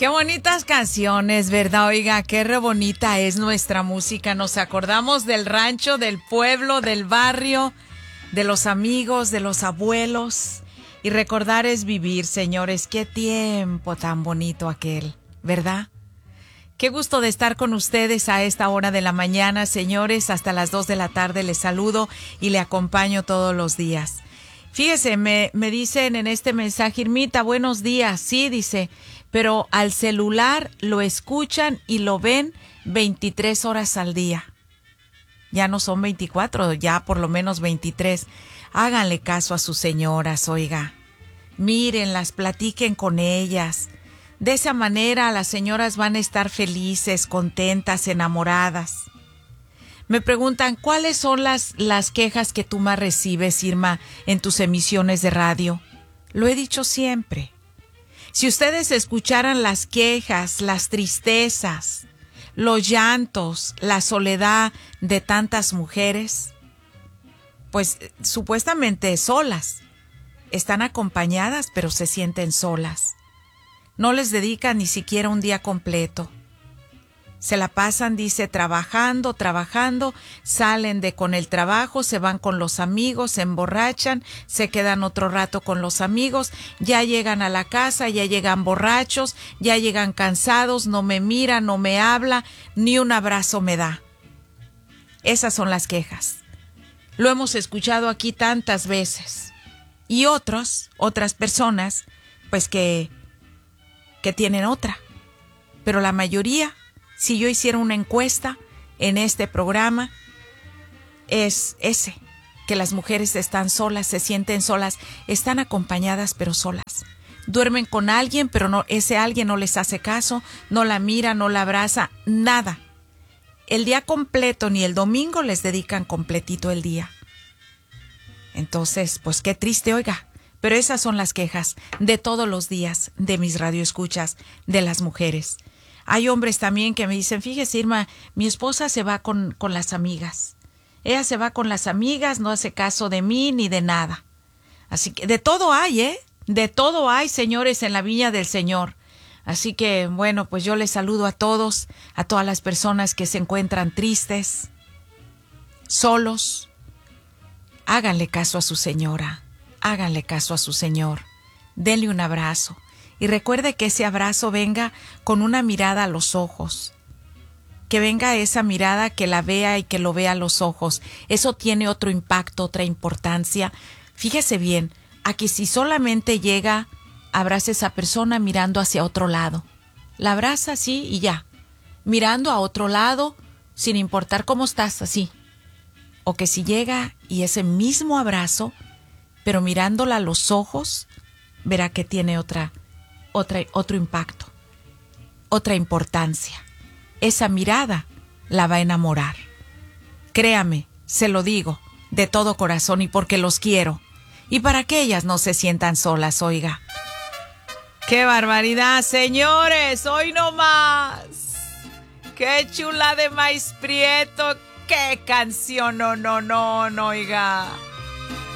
Qué bonitas canciones, ¿verdad? Oiga, qué re bonita es nuestra música. Nos acordamos del rancho, del pueblo, del barrio, de los amigos, de los abuelos. Y recordar es vivir, señores. Qué tiempo tan bonito aquel, ¿verdad? Qué gusto de estar con ustedes a esta hora de la mañana, señores. Hasta las 2 de la tarde les saludo y le acompaño todos los días. Fíjese, me dicen en este mensaje, Irmita, buenos días. Sí, dice, pero al celular lo escuchan y lo ven 23 horas al día. Ya no son 24, ya por lo menos 23. Háganle caso a sus señoras, oiga. Mírenlas, platiquen con ellas. De esa manera las señoras van a estar felices, contentas, enamoradas. Me preguntan, ¿cuáles son las quejas que tú más recibes, Irma, en tus emisiones de radio? Lo he dicho siempre. Si ustedes escucharan las quejas, las tristezas, los llantos, la soledad de tantas mujeres, pues supuestamente solas, están acompañadas, pero se sienten solas. No les dedican ni siquiera un día completo. Se la pasan, dice, trabajando, salen con el trabajo, se van con los amigos, se emborrachan, se quedan otro rato con los amigos, ya llegan a la casa, ya llegan borrachos, ya llegan cansados, no me mira, no me habla, ni un abrazo me da. Esas son las quejas. Lo hemos escuchado aquí tantas veces. Y otras personas, pues que tienen otra. Pero la mayoría, si yo hiciera una encuesta en este programa, es ese, que las mujeres están solas, se sienten solas, están acompañadas pero solas. Duermen con alguien, pero no, ese alguien no les hace caso, no la mira, no la abraza, nada. El día completo, ni el domingo les dedican completito el día. Entonces, pues qué triste, oiga. Pero esas son las quejas de todos los días de mis radioescuchas, de las mujeres. Hay hombres también que me dicen, fíjese, Irma, mi esposa se va con las amigas. Ella se va con las amigas, no hace caso de mí ni de nada. Así que de todo hay, ¿eh? De todo hay, señores, en la viña del Señor. Así que, bueno, pues yo les saludo a todos, a todas las personas que se encuentran tristes, solos. Háganle caso a su señora, háganle caso a su señor, denle un abrazo y recuerde que ese abrazo venga con una mirada a los ojos, que venga esa mirada que la vea y que lo vea a los ojos. Eso tiene otro impacto, otra importancia. Fíjese bien, a que si solamente llega, abraza a esa persona mirando hacia otro lado, la abraza así y ya, mirando a otro lado sin importar cómo estás, así. O que si llega y ese mismo abrazo, pero mirándola a los ojos, verá que tiene otro impacto, otra importancia. Esa mirada la va a enamorar. Créame, se lo digo, de todo corazón y porque los quiero. Y para que ellas no se sientan solas, oiga. ¡Qué barbaridad, señores! ¡Hoy no más! ¡Qué chula de maíz prieto! ¡Qué canción! No, oiga.